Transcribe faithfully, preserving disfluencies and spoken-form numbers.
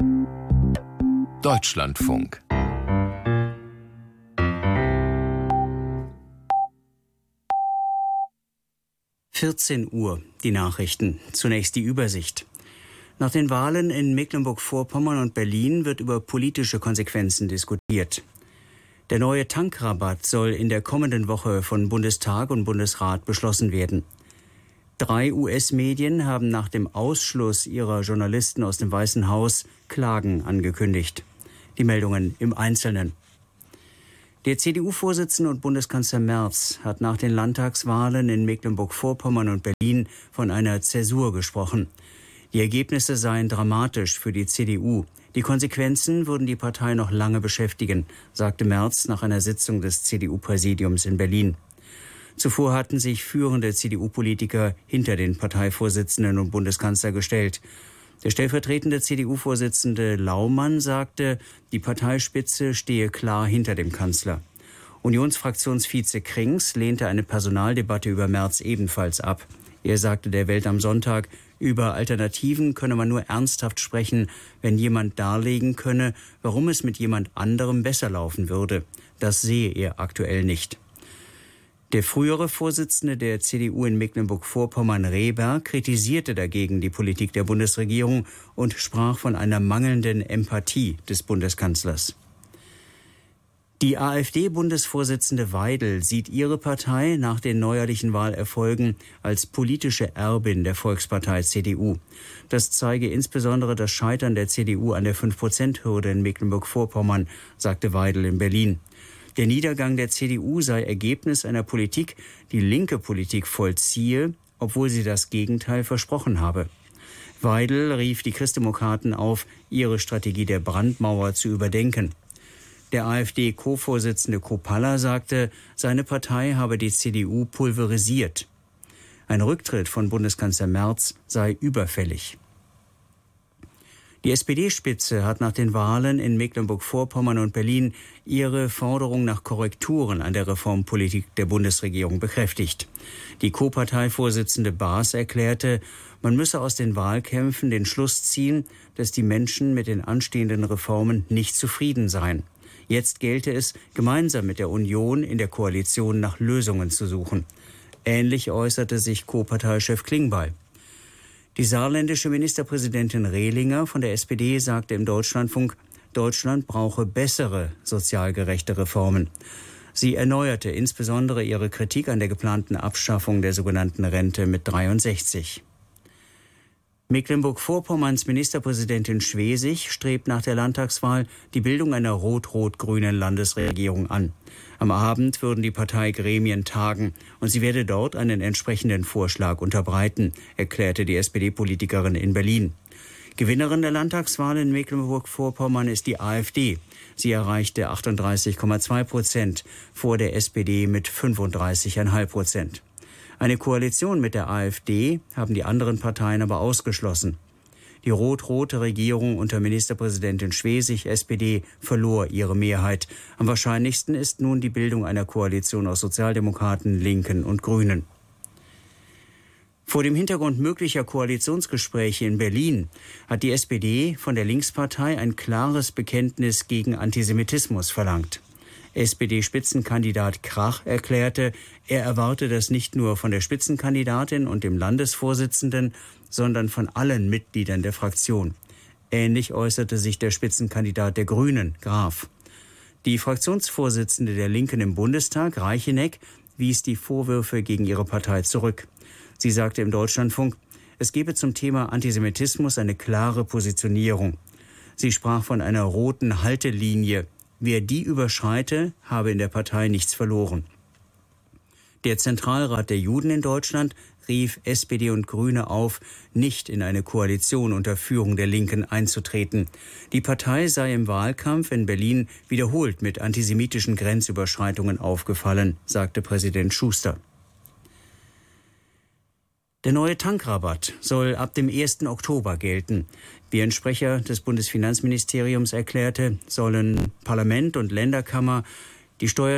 Deutschlandfunk. vierzehn Uhr, die Nachrichten. Zunächst die Übersicht. Nach den Wahlen in Mecklenburg-Vorpommern und Berlin wird über politische Konsequenzen diskutiert. Der neue Tankrabatt soll in der kommenden Woche von Bundestag und Bundesrat beschlossen werden. Drei U S-Medien haben nach dem Ausschluss ihrer Journalisten aus dem Weißen Haus Klagen angekündigt. Die Meldungen im Einzelnen. Der C D U-Vorsitzende und Bundeskanzler Merz hat nach den Landtagswahlen in Mecklenburg-Vorpommern und Berlin von einer Zäsur gesprochen. Die Ergebnisse seien dramatisch für die C D U. Die Konsequenzen würden die Partei noch lange beschäftigen, sagte Merz nach einer Sitzung des C D U-Präsidiums in Berlin. Zuvor hatten sich führende C D U-Politiker hinter den Parteivorsitzenden und Bundeskanzler gestellt. Der stellvertretende C D U-Vorsitzende Laumann sagte, die Parteispitze stehe klar hinter dem Kanzler. Unionsfraktionsvize Krings lehnte eine Personaldebatte über Merz ebenfalls ab. Er sagte der Welt am Sonntag, über Alternativen könne man nur ernsthaft sprechen, wenn jemand darlegen könne, warum es mit jemand anderem besser laufen würde. Das sehe er aktuell nicht. Der frühere Vorsitzende der C D U in Mecklenburg-Vorpommern, Rehberg, kritisierte dagegen die Politik der Bundesregierung und sprach von einer mangelnden Empathie des Bundeskanzlers. Die AfD-Bundesvorsitzende Weidel sieht ihre Partei nach den neuerlichen Wahlerfolgen als politische Erbin der Volkspartei C D U. Das zeige insbesondere das Scheitern der C D U an der fünf Prozent Hürde in Mecklenburg-Vorpommern, sagte Weidel in Berlin. Der Niedergang der C D U sei Ergebnis einer Politik, die linke Politik vollziehe, obwohl sie das Gegenteil versprochen habe. Weidel rief die Christdemokraten auf, ihre Strategie der Brandmauer zu überdenken. Der AfD-Co-Vorsitzende Kopalla sagte, seine Partei habe die C D U pulverisiert. Ein Rücktritt von Bundeskanzler Merz sei überfällig. Die S P D-Spitze hat nach den Wahlen in Mecklenburg-Vorpommern und Berlin ihre Forderung nach Korrekturen an der Reformpolitik der Bundesregierung bekräftigt. Die Co-Parteivorsitzende Baas erklärte, man müsse aus den Wahlkämpfen den Schluss ziehen, dass die Menschen mit den anstehenden Reformen nicht zufrieden seien. Jetzt gelte es, gemeinsam mit der Union in der Koalition nach Lösungen zu suchen. Ähnlich äußerte sich Co-Parteichef Klingbeil. Die saarländische Ministerpräsidentin Rehlinger von der S P D sagte im Deutschlandfunk, Deutschland brauche bessere, sozial gerechte Reformen. Sie erneuerte insbesondere ihre Kritik an der geplanten Abschaffung der sogenannten Rente mit dreiundsechzig. Mecklenburg-Vorpommerns Ministerpräsidentin Schwesig strebt nach der Landtagswahl die Bildung einer rot-rot-grünen Landesregierung an. Am Abend würden die Parteigremien tagen und sie werde dort einen entsprechenden Vorschlag unterbreiten, erklärte die S P D-Politikerin in Berlin. Gewinnerin der Landtagswahl in Mecklenburg-Vorpommern ist die AfD. Sie erreichte achtunddreißig Komma zwei Prozent vor der S P D mit fünfunddreißig Komma fünf Prozent. Eine Koalition mit der AfD haben die anderen Parteien aber ausgeschlossen. Die rot-rote Regierung unter Ministerpräsidentin Schwesig, S P D, verlor ihre Mehrheit. Am wahrscheinlichsten ist nun die Bildung einer Koalition aus Sozialdemokraten, Linken und Grünen. Vor dem Hintergrund möglicher Koalitionsgespräche in Berlin hat die S P D von der Linkspartei ein klares Bekenntnis gegen Antisemitismus verlangt. S P D-Spitzenkandidat Krach erklärte, er erwarte das nicht nur von der Spitzenkandidatin und dem Landesvorsitzenden, sondern von allen Mitgliedern der Fraktion. Ähnlich äußerte sich der Spitzenkandidat der Grünen, Graf. Die Fraktionsvorsitzende der Linken im Bundestag, Reicheneck, wies die Vorwürfe gegen ihre Partei zurück. Sie sagte im Deutschlandfunk, es gebe zum Thema Antisemitismus eine klare Positionierung. Sie sprach von einer roten Haltelinie. Wer die überschreite, habe in der Partei nichts verloren. Der Zentralrat der Juden in Deutschland rief S P D und Grüne auf, nicht in eine Koalition unter Führung der Linken einzutreten. Die Partei sei im Wahlkampf in Berlin wiederholt mit antisemitischen Grenzüberschreitungen aufgefallen, sagte Präsident Schuster. Der neue Tankrabatt soll ab dem ersten Oktober gelten. Wie ein Sprecher des Bundesfinanzministeriums erklärte, sollen Parlament und Länderkammer die Steuer